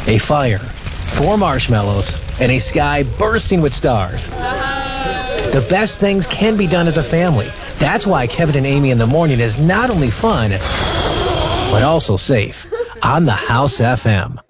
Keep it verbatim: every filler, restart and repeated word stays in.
a fire, four marshmallows, and a sky bursting with stars. The best things can be done as a family. That's why Kevin and Amy in the Morning is not only fun, but also safe on the House F M.